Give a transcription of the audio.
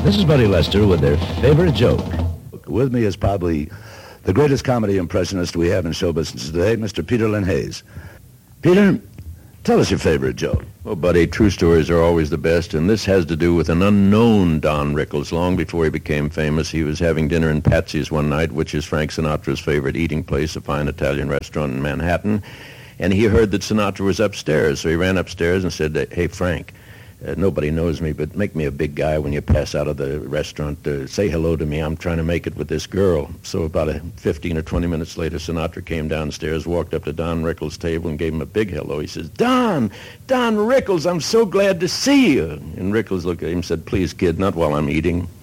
This is Buddy Lester with their favorite joke. With me is probably the greatest comedy impressionist we have in show business today, Mr. Peter Lynn Hayes. Peter, tell us your favorite joke. Well, Buddy, true stories are always the best, and this has to do with an unknown Don Rickles. Long before he became famous, he was having dinner in Patsy's one night, which is Frank Sinatra's favorite eating place, a fine Italian restaurant in Manhattan, and he heard that Sinatra was upstairs, so he ran upstairs and said, "Hey, Frank, nobody knows me, but make me a big guy when you pass out of the restaurant. Say hello to me. I'm trying to make it with this girl." So about 15 or 20 minutes later, Sinatra came downstairs, walked up to Don Rickles' table, and gave him a big hello. He says, Don Rickles, I'm so glad to see you." And Rickles looked at him and said, "Please, kid, not while I'm eating."